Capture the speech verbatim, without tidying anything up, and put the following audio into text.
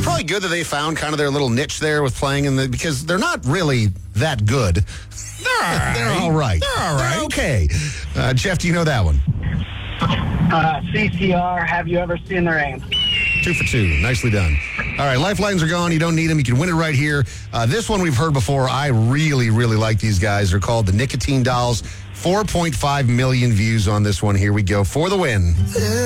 probably good that they found kind of their little niche there with playing in the, because they're not really that good. They're all right. They're all right. They're all right. They're okay. Uh, Jeff, do you know that one? Uh, C C R, have you ever seen the rain? Two for two. Nicely done. All right, lifelines are gone. You don't need them. You can win it right here. Uh, this one we've heard before. I really, really like these guys. They're called the Nicotine Dolls. four point five million views on this one. Here we go for the win.